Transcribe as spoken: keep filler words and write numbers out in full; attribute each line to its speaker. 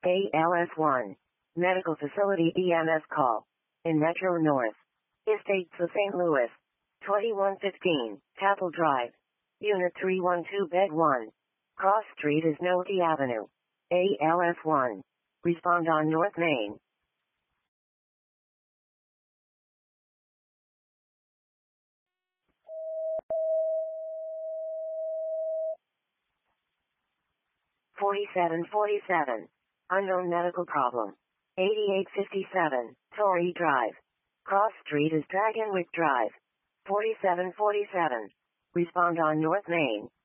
Speaker 1: A L S one. Medical Facility E M S call. In Metro North. Estates of Saint Louis. twenty-one fifteen, Tapple Drive. Unit three one two, Bed one. Cross Street is Nolte Avenue. A L S one. Respond on North Main. forty-seven forty-seven. Unknown medical problem. eighty-eight fifty-seven, Torrey Drive. Cross Street is Dragonwick Drive. forty-seven forty-seven. Respond on North Main.